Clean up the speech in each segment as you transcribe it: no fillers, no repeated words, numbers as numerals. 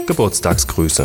Geburtstagsgrüße.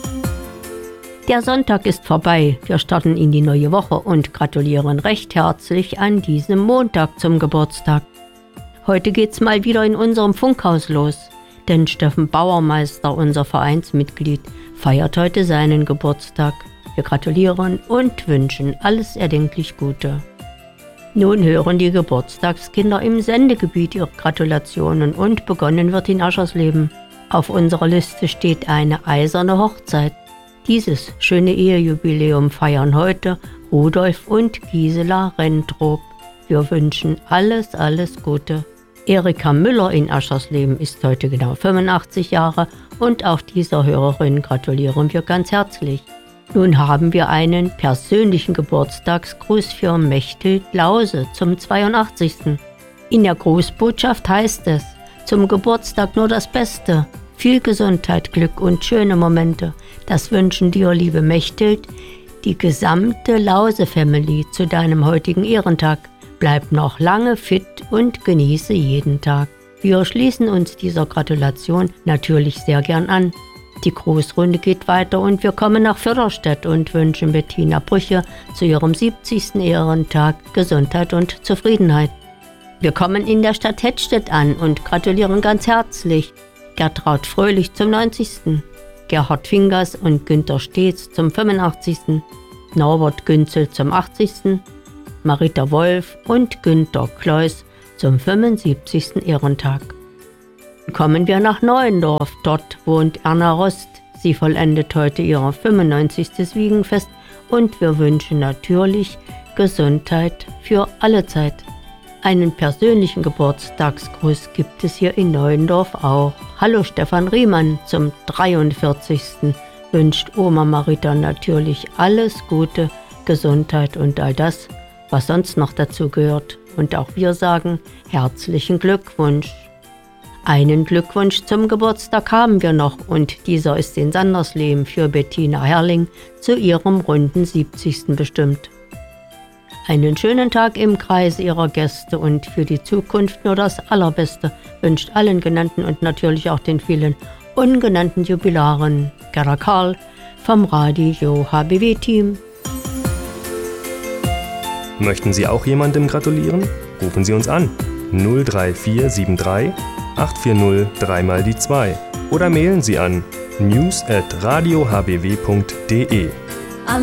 Der Sonntag ist vorbei. Wir starten in die neue Woche und gratulieren recht herzlich an diesem Montag zum Geburtstag. Heute geht's mal wieder in unserem Funkhaus los, denn Steffen Bauermeister, unser Vereinsmitglied, feiert heute seinen Geburtstag. Wir gratulieren und wünschen alles erdenklich Gute. Nun hören die Geburtstagskinder im Sendegebiet ihre Gratulationen und begonnen wird in Aschersleben. Auf unserer Liste steht eine eiserne Hochzeit. Dieses schöne Ehejubiläum feiern heute Rudolf und Gisela Rentrop. Wir wünschen alles Gute. Erika Müller in Aschersleben ist heute genau 85 Jahre und auch dieser Hörerin gratulieren wir ganz herzlich. Nun haben wir einen persönlichen Geburtstagsgruß für Mechthild Lause zum 82. In der Grußbotschaft heißt es: Zum Geburtstag nur das Beste. Viel Gesundheit, Glück und schöne Momente. Das wünschen dir, liebe Mechthild, die gesamte Lause-Family zu deinem heutigen Ehrentag. Bleib noch lange fit und genieße jeden Tag. Wir schließen uns dieser Gratulation natürlich sehr gern an. Die Grußrunde geht weiter und wir kommen nach Förderstedt und wünschen Bettina Brüche zu ihrem 70. Ehrentag Gesundheit und Zufriedenheit. Wir kommen in der Stadt Hettstedt an und gratulieren ganz herzlich Gertraud Fröhlich zum 90., Gerhard Fingers und Günter Steetz zum 85., Norbert Günzel zum 80., Marita Wolf und Günter Kleus zum 75. Ehrentag. Kommen wir nach Neuendorf, dort wohnt Erna Rost. Sie vollendet heute ihr 95. Wiegenfest und wir wünschen natürlich Gesundheit für alle Zeit. Einen persönlichen Geburtstagsgruß gibt es hier in Neuendorf auch. Hallo Stefan Riemann zum 43. wünscht Oma Marita natürlich alles Gute, Gesundheit und all das, was sonst noch dazu gehört. Und auch wir sagen herzlichen Glückwunsch. Einen Glückwunsch zum Geburtstag haben wir noch und dieser ist in Sandersleben für Bettina Herrling zu ihrem runden 70. bestimmt. Einen schönen Tag im Kreis ihrer Gäste und für die Zukunft nur das Allerbeste wünscht allen Genannten und natürlich auch den vielen ungenannten Jubilaren Gerda Karl vom Radio HBW-Team. Möchten Sie auch jemandem gratulieren? Rufen Sie uns an 03473 840 3x2 oder mailen Sie an news@radiohbw.de.